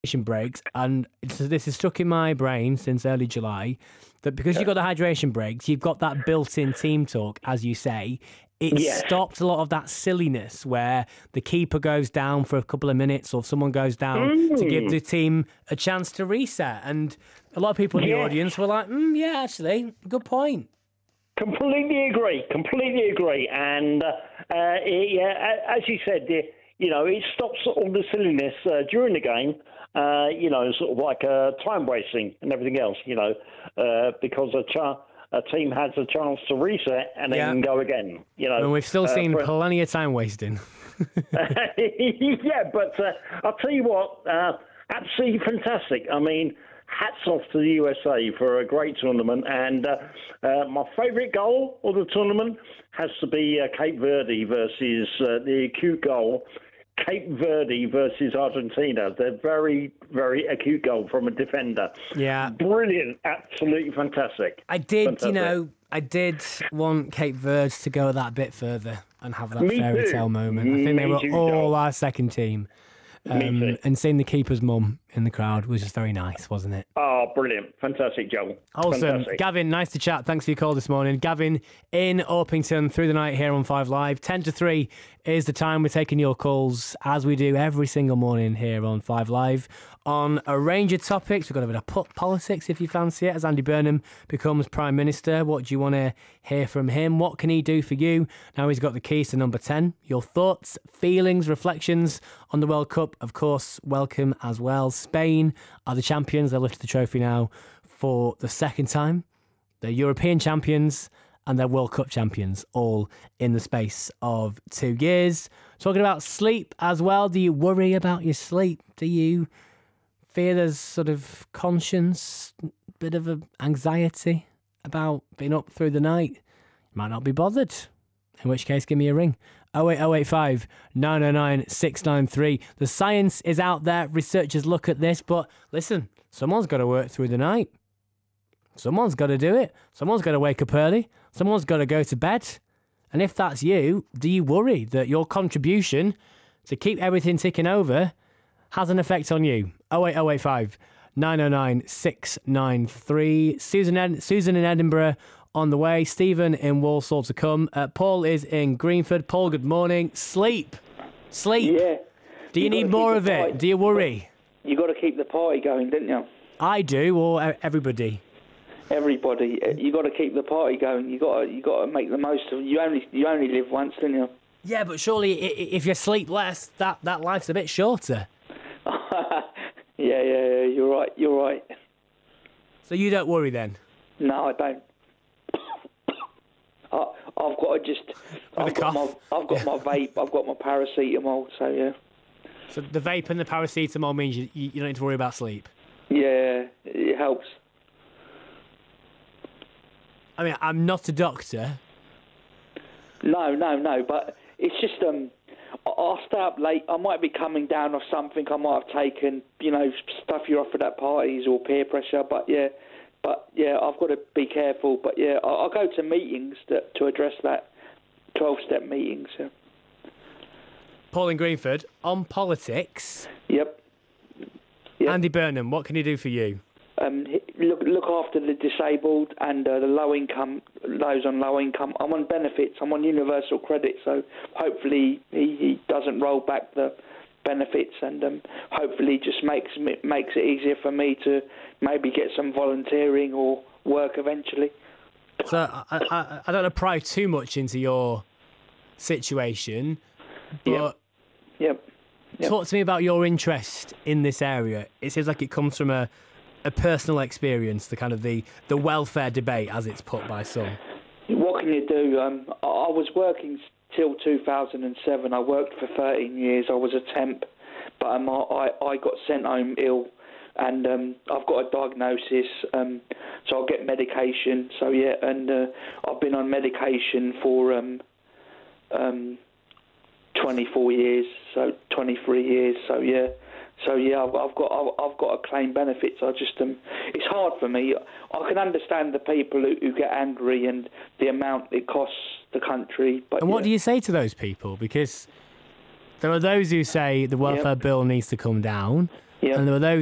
breaks, and this is stuck in my brain since early July, that because you've got the hydration breaks, you've got that built-in team talk, as you say. It stopped a lot of that silliness where the keeper goes down for a couple of minutes or someone goes down to give the team a chance to reset. And a lot of people in the audience were like, yeah, actually, good point. Completely agree. And, as you said, it stops all the silliness during the game, sort of like time wasting and everything else, because a team has a chance to reset and then go again. And we've still seen plenty of time wasting. Yeah, but I'll tell you what, absolutely fantastic. I mean, hats off to the USA for a great tournament. And my favourite goal of the tournament has to be Cape Verde versus the acute goal. Cape Verde versus Argentina. They're very, very acute goal from a defender. Yeah. Brilliant. Absolutely fantastic. I did want Cape Verde to go that bit further and have that fairy tale moment. I think they were all our second team. And seeing the keeper's mum in the crowd was just very nice, wasn't it? Oh, brilliant. Fantastic, Joel. Awesome. Fantastic. Gavin, nice to chat. Thanks for your call this morning. Gavin in Orpington through the night here on 5 Live. 10 to 3 is the time we're taking your calls, as we do every single morning here on 5 Live, on a range of topics. We've got a bit of politics, if you fancy it, as Andy Burnham becomes Prime Minister. What do you want to hear from him? What can he do for you? Now he's got the keys to number 10. Your thoughts, feelings, reflections on the World Cup, of course, welcome as well. Spain are the champions. They lifted the trophy now for the second time. They're European champions and they're World Cup champions, all in the space of 2 years. Talking about sleep as well. Do you worry about your sleep? Do you fear there's sort of conscience, bit of anxiety about being up through the night? You might not be bothered. In which case, give me a ring. 08085 909 693. The science is out there. Researchers look at this, but listen, someone's got to work through the night. Someone's got to do it. Someone's got to wake up early. Someone's got to go to bed. And if that's you, do you worry that your contribution to keep everything ticking over has an effect on you? 08085 909 693. Susan in Edinburgh on the way. Stephen in Walsall to come. Paul is in Greenford. Paul, good morning. Sleep. Yeah. Do you need more of it? Do you worry? You got to keep the party going, didn't you? I do, or everybody? Everybody. You got to keep the party going. You got to make the most of it. You only live once, don't you? Yeah, but surely if you sleep less, that life's a bit shorter. Yeah. You're right. So you don't worry then? No, I don't. I've got to just. I've got my vape. I've got my paracetamol. So yeah. So the vape and the paracetamol means you don't need to worry about sleep. Yeah, it helps. I mean, I'm not a doctor. No. But it's just I'll stay up late. I might be coming down off something I might have taken. Stuff you're offered at parties or peer pressure. But yeah, I've got to be careful. But yeah, I'll go to meetings to address that. 12-step meetings. Yeah. Paul in Greenford, on politics. Yep. Andy Burnham, what can he do for you? Look after the disabled and the those on low income. I'm on benefits. I'm on universal credit, so hopefully he doesn't roll back the benefits, and hopefully just makes it easier for me to maybe get some volunteering or work eventually. So I don't want to pry too much into your situation, but Yep. Talk to me about your interest in this area. It seems like it comes from a personal experience, the kind of the welfare debate, as it's put by some. What can you do? I was working till 2007. I worked for 13 years. I was a temp, but I got sent home ill, and I've got a diagnosis, so I'll get medication. So yeah, and I've been on medication for 24 years, so 23 years. So yeah. I've got to claim benefits. I just it's hard for me. I can understand the people who get angry and the amount it costs the country. But what do you say to those people? Because there are those who say the welfare bill needs to come down. Yeah. And there were those